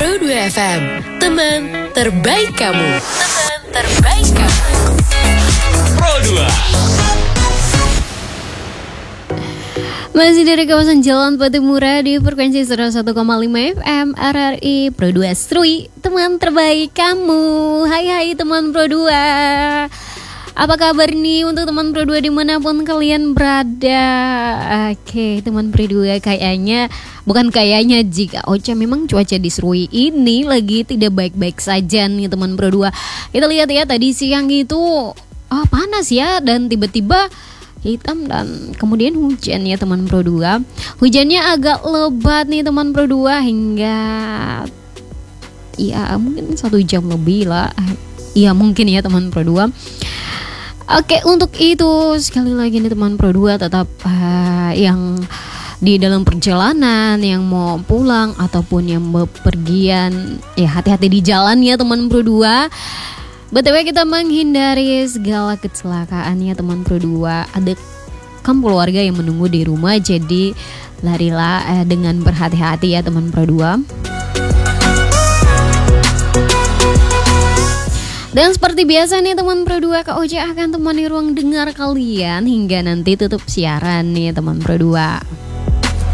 Pro 2 FM, teman terbaik kamu. Teman terbaik kamu. Pro 2. Masih dari kawasan Jalan Patimura di frekuensi 101,5 FM RRI Pro 2 Strui, teman terbaik kamu. Hai teman Pro 2. Apa kabar nih untuk teman Pro 2 dimanapun kalian berada? Oke, teman Pro 2, bukan kayaknya jika Ocha memang cuaca di Serui ini lagi tidak baik-baik saja nih teman Pro 2. Kita lihat ya, tadi siang itu panas ya, dan tiba-tiba hitam dan kemudian hujan ya teman Pro 2. Hujannya agak lebat nih teman Pro 2 hingga ya mungkin 1 jam lebih lah. Iya mungkin ya teman Pro 2. Oke, untuk itu sekali lagi nih teman Pro 2, tetap yang di dalam perjalanan, yang mau pulang ataupun yang bepergian, ya hati-hati di jalan ya teman Pro 2. BTW kita menghindari segala kecelakaan ya teman Pro 2. Ada keluarga yang menunggu di rumah, jadi larilah dengan berhati-hati ya teman Pro 2. Dan seperti biasa nih teman Pro 2, Kak Ocha akan temani ruang dengar kalian hingga nanti tutup siaran nih teman Pro 2.